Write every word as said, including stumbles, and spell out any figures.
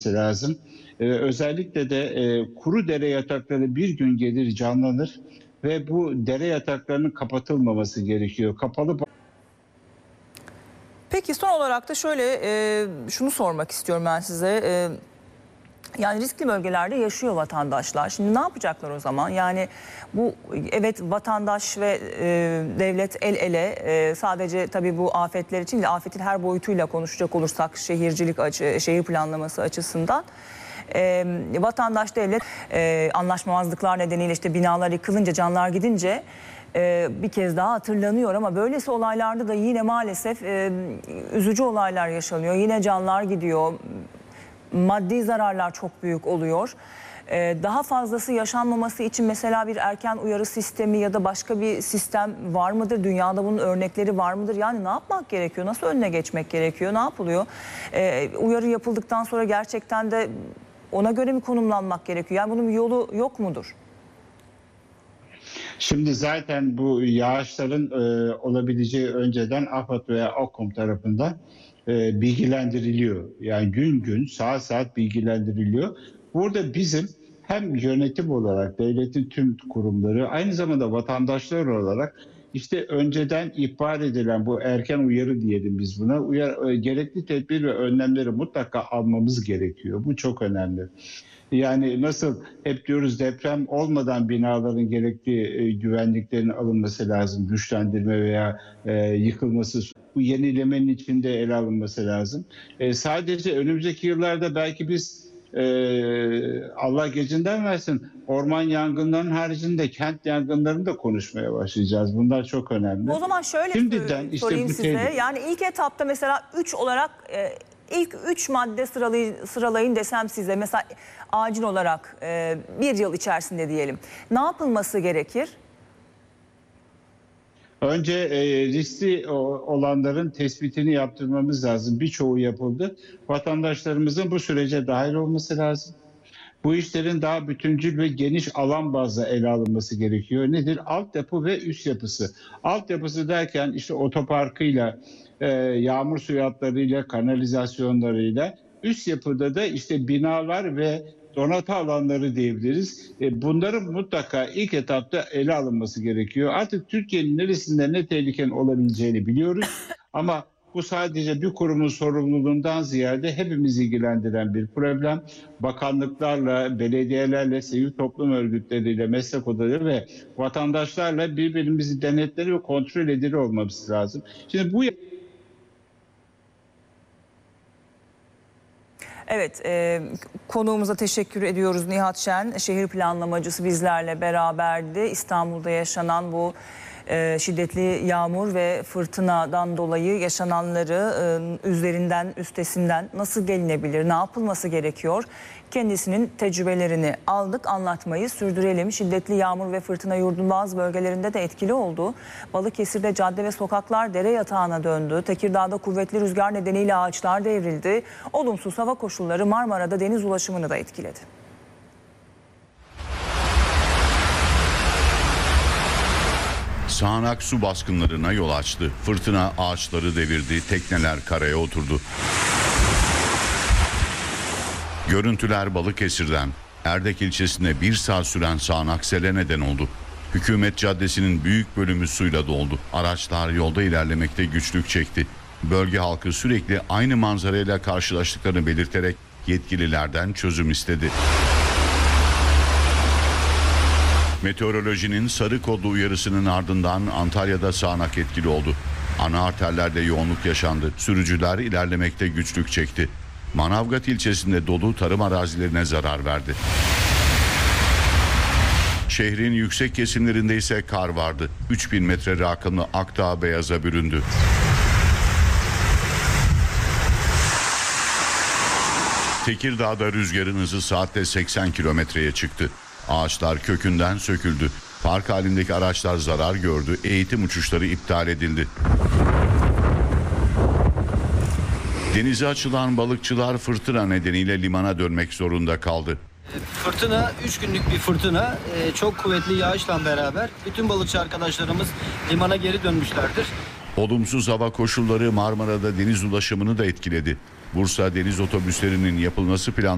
lazım. Ee, özellikle de e, kuru dere yatakları bir gün gelir canlanır ve bu dere yataklarının kapatılmaması gerekiyor. Kapalı. Peki son olarak da şöyle e, şunu sormak istiyorum ben size. E, yani riskli bölgelerde yaşıyor vatandaşlar. Şimdi ne yapacaklar o zaman? Yani bu evet vatandaş ve e, devlet el ele e, sadece tabii bu afetler için de afetin her boyutuyla konuşacak olursak şehircilik açı, şehir planlaması açısından. E, vatandaş devlet e, anlaşmazlıklar nedeniyle işte binalar yıkılınca canlar gidince e, bir kez daha hatırlanıyor ama böylesi olaylarda da yine maalesef e, üzücü olaylar yaşanıyor. Yine canlar gidiyor. Maddi zararlar çok büyük oluyor. Ee, daha fazlası yaşanmaması için mesela bir erken uyarı sistemi ya da başka bir sistem var mıdır? Dünyada bunun örnekleri var mıdır? Yani ne yapmak gerekiyor? Nasıl önüne geçmek gerekiyor? Ne yapılıyor? Ee, uyarı yapıldıktan sonra gerçekten de ona göre mi konumlanmak gerekiyor? Yani bunun bir yolu yok mudur? Şimdi zaten bu yağışların e, olabileceği önceden AFAD veya AKOM tarafından e, bilgilendiriliyor. Yani gün gün, saat saat bilgilendiriliyor. Burada bizim hem yönetim olarak, devletin tüm kurumları, aynı zamanda vatandaşlar olarak işte önceden ihbar edilen bu erken uyarı diyelim biz buna, uyar, gerekli tedbir ve önlemleri mutlaka almamız gerekiyor. Bu çok önemli. Yani nasıl hep diyoruz deprem olmadan binaların gerekli e, güvenliklerin alınması lazım, güçlendirme veya e, yıkılması, bu yenilemenin içinde ele alınması lazım. E, sadece önümüzdeki yıllarda belki biz e, Allah gecinden versin orman yangınlarının haricinde kent yangınlarını da konuşmaya başlayacağız. Bunlar çok önemli. O zaman şöyle Şimdiden işte sorayım bu size. tehlike. Yani ilk etapta mesela üç olarak e, ilk üç madde sıralayın, sıralayın desem size mesela acil olarak e, bir yıl içerisinde diyelim. Ne yapılması gerekir? Önce e, riskli olanların tespitini yaptırmamız lazım. Birçoğu yapıldı. Vatandaşlarımızın bu sürece dahil olması lazım. Bu işlerin daha bütüncül ve geniş alan bazlı ele alınması gerekiyor. Nedir? Altyapı ve üst yapısı. Altyapısı derken işte otoparkıyla, e, yağmur suyu hatlarıyla, kanalizasyonlarıyla, üst yapıda da işte binalar ve donatı alanları diyebiliriz. E, bunların mutlaka ilk etapta ele alınması gerekiyor. Artık Türkiye'nin neresinde ne tehlikenin olabileceğini biliyoruz ama bu sadece bir kurumun sorumluluğundan ziyade hepimizi ilgilendiren bir problem. Bakanlıklarla, belediyelerle, sivil toplum örgütleriyle, meslek odaları ve vatandaşlarla birbirimizi denetleri ve kontrol edilir olmamız lazım. Şimdi bu Evet, e, konuğumuza teşekkür ediyoruz. Nihat Şen, şehir planlamacısı bizlerle beraberdi. İstanbul'da yaşanan bu e, şiddetli yağmur ve fırtınadan dolayı yaşananları e, üzerinden, üstesinden nasıl gelinebilir, ne yapılması gerekiyor? Kendisinin tecrübelerini aldık, anlatmayı sürdürelim. Şiddetli yağmur ve fırtına yurdun bazı bölgelerinde de etkili oldu. Balıkesir'de cadde ve sokaklar dere yatağına döndü. Tekirdağ'da kuvvetli rüzgar nedeniyle ağaçlar devrildi. Olumsuz hava koşulları Marmara'da deniz ulaşımını da etkiledi. Sağanak su baskınlarına yol açtı. Fırtına ağaçları devirdi, tekneler karaya oturdu. Görüntüler Balıkesir'den. Erdek ilçesinde bir saat süren sağanak sele neden oldu. Hükümet Caddesi'nin büyük bölümü suyla doldu. Araçlar yolda ilerlemekte güçlük çekti. Bölge halkı sürekli aynı manzarayla karşılaştıklarını belirterek yetkililerden çözüm istedi. Meteorolojinin sarı kodlu uyarısının ardından Antalya'da sağanak etkili oldu. Ana arterlerde yoğunluk yaşandı. Sürücüler ilerlemekte güçlük çekti. Manavgat ilçesinde dolu tarım arazilerine zarar verdi. Şehrin yüksek kesimlerinde ise kar vardı. üç bin metre rakımlı Akdağ beyaza büründü. Tekirdağ'da rüzgarın hızı saatte seksen kilometreye çıktı. Ağaçlar kökünden söküldü. Park halindeki araçlar zarar gördü. Eğitim uçuşları iptal edildi. Denize açılan balıkçılar fırtına nedeniyle limana dönmek zorunda kaldı. Fırtına üç günlük bir fırtına. Çok kuvvetli yağışla beraber bütün balıkçı arkadaşlarımız limana geri dönmüşlerdir. Olumsuz hava koşulları Marmara'da deniz ulaşımını da etkiledi. Bursa deniz otobüslerinin yapılması planlanıyor.